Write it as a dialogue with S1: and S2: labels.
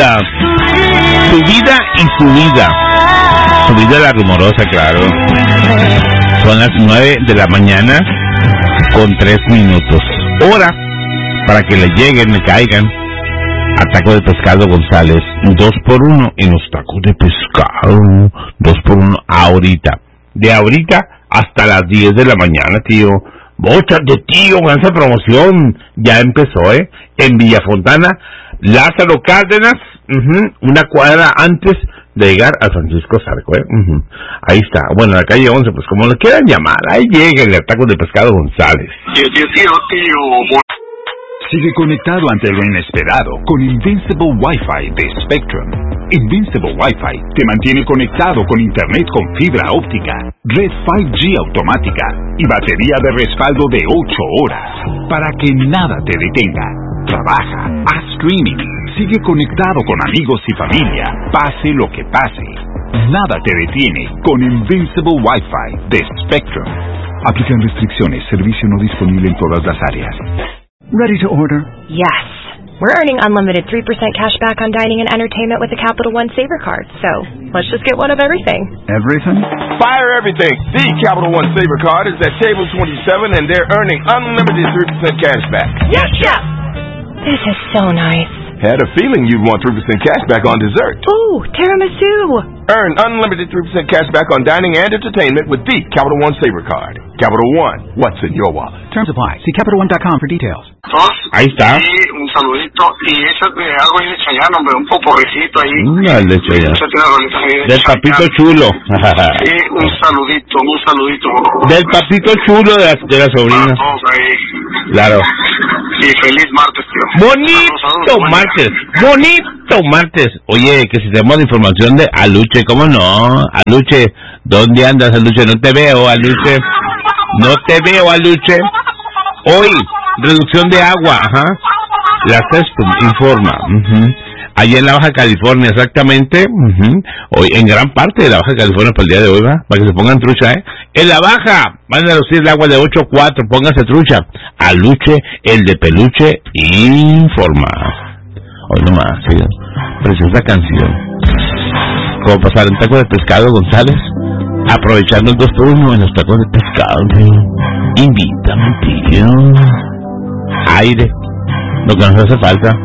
S1: vida. Tu vida y su vida. Su vida la rumorosa, claro. Son las 9 de la mañana con 3 minutos. Hora para que le lleguen, le caigan a Taco de Pescado González. 2x1 en los tacos de pescado. 2x1 ahorita. De ahorita hasta las 10 de la mañana, tío. Bóchate, tío, con esa promoción. Ya empezó, en Villafontana, Lázaro Cárdenas, una cuadra antes de llegar a Francisco Zarco, Ahí está. Bueno, la calle 11, pues como le quieran llamar, ahí llega el Taco de Pescado González.
S2: Tío. Sigue conectado ante lo inesperado con Invincible Wi-Fi de Spectrum. Invincible Wi-Fi te mantiene conectado con internet con fibra óptica, red 5G automática y batería de respaldo de 8 horas para que nada te detenga. Trabaja, haz streaming, sigue conectado con amigos y familia, pase lo que pase. Nada te detiene con Invincible Wi-Fi de Spectrum. Aplican restricciones, servicio no disponible en todas las áreas.
S3: Ready to order?
S4: Yes. We're earning unlimited 3% cash back on dining and entertainment with the Capital One Saver Card. So, let's just get one of everything.
S3: Everything?
S5: Fire everything. The Capital One Saver Card is at table 27 and they're earning unlimited 3% cash back.
S4: Yes, Chef! This is so nice.
S5: Had a feeling you'd want 3% cash back on dessert.
S4: Ooh, tiramisu!
S5: Earn unlimited 3% cash back on dining and entertainment with the Capital One Saver Card. Capital One, what's in your wallet?
S3: Terms apply. See CapitalOne.com for details.
S1: Ahí está.
S6: Sí, un saludito. Y eso de algo ahí de Chayanne, hombre, un poporrecito ahí.
S1: De Chayanne. Del papito chulo.
S6: Sí, un saludito.
S1: Del papito chulo de la sobrina.
S6: Todos ahí.
S1: Claro.
S6: Y feliz martes, tío.
S1: Bonito martes. Oye, que si tenemos información de Aluche, ¿cómo no? Aluche, ¿dónde andas, Aluche? No te veo, Aluche. Hoy, reducción de agua, La CESPUM informa. Allá en la Baja California, exactamente. Hoy, en gran parte de la Baja California para el día de hoy, ¿va? Para que se pongan trucha, En la Baja, van a reducir el agua de 8 a 4, pónganse trucha. Aluche, el de peluche, informa. Hoy nomás, sí. Preciosa canción. ¿Cómo pasar en Taco de Pescado González? Aprovechando el 2x1 en los tacos de pescado. Invítame, tío. Aire. Lo que nos hace falta.